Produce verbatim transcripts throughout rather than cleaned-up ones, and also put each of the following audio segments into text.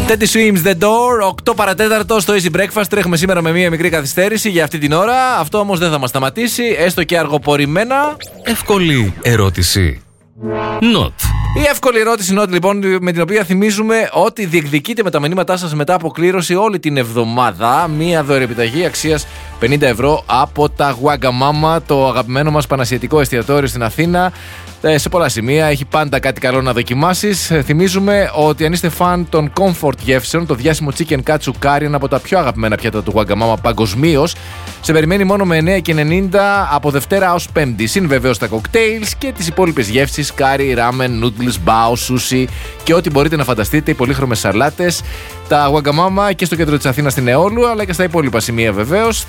Teddy Swims The Door, οκτώ παρατέταρτο στο Easy Breakfast. Τρέχουμε σήμερα με μία μικρή καθυστέρηση για αυτή την ώρα. Αυτό όμως δεν θα μας σταματήσει, έστω και αργοπορημένα. Εύκολη ερώτηση. Not. Η εύκολη ερώτηση Not, λοιπόν, με την οποία θυμίζουμε ότι διεκδικείτε με τα μηνύματά σας μετά από κλήρωση όλη την εβδομάδα μία δωρεοεπιταγή αξίας πενήντα ευρώ από τα Wagamama, το αγαπημένο μας πανασιατικό εστιατόριο στην Αθήνα. Σε πολλά σημεία έχει πάντα κάτι καλό να δοκιμάσεις. Θυμίζουμε ότι αν είστε φαν των comfort γεύσεων, το διάσημο chicken katsukari είναι από τα πιο αγαπημένα πιάτα του Wagamama παγκοσμίως. Σε περιμένει μόνο με εννέα και ενενήντα από Δευτέρα ως Πέμπτη. Συν βεβαίως τα cocktails και τις υπόλοιπες γεύσεις, curry, ramen, noodles, bao, sushi και ό,τι μπορείτε να φανταστείτε, οι πολύχρωμες σαλάτες. Τα Wagamama και στο κέντρο της Αθήνας στην Εόλου, αλλά και στα υπόλοιπα σημεία βεβαίως,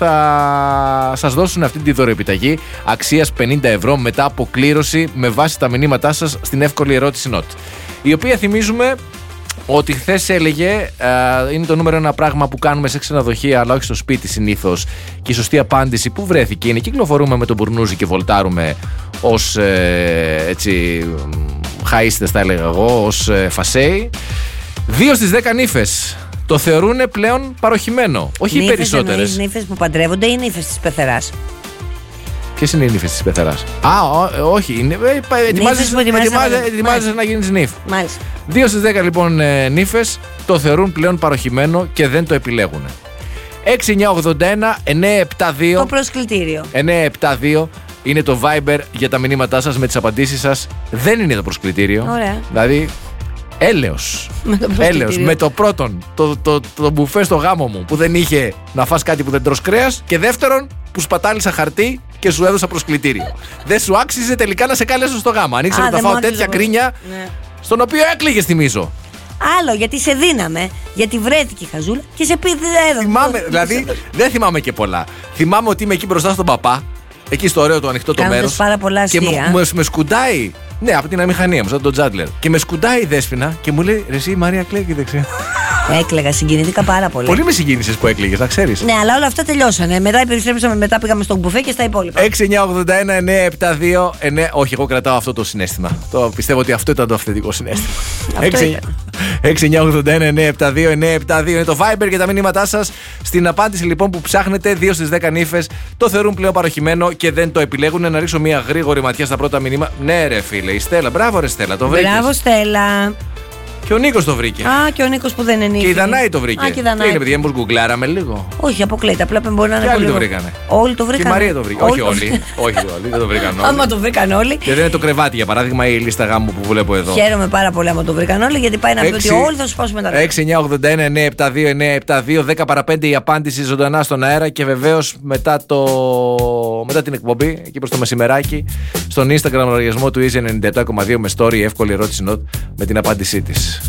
θα σας δώσουν αυτή τη δωρεοεπιταγή αξίας πενήντα ευρώ μετά από κλήρωση με βάση τα μηνύματά σας στην εύκολη ερώτηση Not. Η οποία θυμίζουμε ότι χθες έλεγε uh, είναι το νούμερο ένα πράγμα που κάνουμε σε ξενοδοχεία, αλλά όχι στο σπίτι συνήθως. Και η σωστή απάντηση που βρέθηκε είναι: κυκλοφορούμε με τον μπουρνούζι και βολτάρουμε ως ε, έτσι χαΐστες, θα έλεγα εγώ, ως ε, φασέι. Δύο στις δέκα νύφες το θεωρούν πλέον παροχημένο. Όχι οι περισσότερες. Είναι νύφες που παντρεύονται ή νύφες της πεθεράς? Ποιες είναι οι νύφες της πεθεράς? Α, ό, όχι. Είναι, ε, ετοιμάζεσαι, ετοιμάζεσαι, ετοιμάζεσαι να γίνεις νύφ. Μάλιστα. Δύο στις δέκα λοιπόν ε, νύφες το θεωρούν πλέον παροχημένο και δεν το επιλέγουν. έξι εννιά ογδόντα ένα εννιά επτά δύο Το προσκλητήριο. εννιά επτά δύο είναι το Viber για τα μηνύματά σας με τις απαντήσεις σας. Δεν είναι το προσκλητήριο. Ωραία. Δηλαδή, έλεος. Με το Έλεος. Με το πρώτον, το, το, το, το μπουφέ στο γάμο μου που δεν είχε να φας κάτι που δεν τρως κρέας. Και δεύτερον, που σπατάλησα χαρτί και σου έδωσα προσκλητήριο. Δεν σου άξιζε τελικά να σε κάλεσω στο γάμο. Αν ήξερα να φάω τέτοια κρίνια, ναι, στον οποίο έκλαιγες, θυμίζω. Άλλο, γιατί σε δίναμε, γιατί βρέθηκε η χαζούλα και σε πήρε εδώ. Θυμάμαι, δηλαδή, δεν θυμάμαι και πολλά. Θυμάμαι ότι είμαι εκεί μπροστά στον παπά, εκεί στο ωραίο το ανοιχτό το μέρος. Πάρα πολλά αστεία. Και με, με σκουντάει. Ναι, από την αμηχανία μου, σαν τον Τζάντλερ. Και με σκουντάει η Δέσποινα και μου λέει: ρε εσύ, η Μαρία κλαίγει δεξιά. Έκλαιγα, συγκινήθηκα πάρα πολύ. Πολύ με συγκίνησες που έκλαιγες, να ξέρεις. Ναι, αλλά όλα αυτά τελειώσανε. Μετά επιστρέψαμε, μετά πήγαμε στον μπουφέ και στα υπόλοιπα. έξι εννιά ογδόντα ένα εννιά επτά δύο εννιά Όχι, εγώ κρατάω αυτό το συναίσθημα. Το πιστεύω ότι αυτό ήταν το αυθεντικό συναίσθημα. έξι εννιά ογδόντα ένα εννιά επτά δύο εννιά επτά δύο είναι το Viber για τα μηνύματά σας. Στην απάντηση λοιπόν που ψάχνετε, δύο στις δέκα νύφες το θεωρούν πλέον παροχημένο και δεν το επιλέγουν. Να ρίξω μια γρήγορη ματιά στα πρώτα μηνύματα. Ναι, ρε φίλε, η Στέλλα. Μπράβο, ρε Στέλλα, το βρήκες. Μπράβο, Στέλλα. Και ο Νίκος το βρήκε. Α, και ο Νίκος που δεν είναι νύφη. Και η Δανάη το βρήκε. Α, και η Δανάη. Τι είναι, παιδιά, μήπως γκουγκλάραμε λίγο? Όχι, αποκλείται. Απλά μπορεί να είναι. Και άλλοι πολύ... το βρήκανε. Όλοι το βρήκαν. Και η Μαρία το βρήκε. Όχι όλοι. Όχι όλοι, δεν το βρήκαν όλοι. Άμα το βρήκαν όλοι. Και δεν είναι το κρεβάτι, για παράδειγμα, η λίστα γάμου που βλέπω εδώ. Χαίρομαι πάρα πολύ άμα το βρήκαν όλοι, γιατί πάει να πει ότι όλοι θα σου πάσουμε τα δέκα. έξι εννιά ογδόντα ένα εννιά επτά δύο εννιά επτά δύο δέκα παρά πέντε η απάντηση ζωντανά στον αέρα και βεβαίως μετά, το... μετά την εκπομπή, εκεί προς το μεσημεράκι, στον Instagram λογαριασμό του Easy ενενήντα επτά κόμμα δύο με story εύκολη ερώτηση Not με την απάντησή της.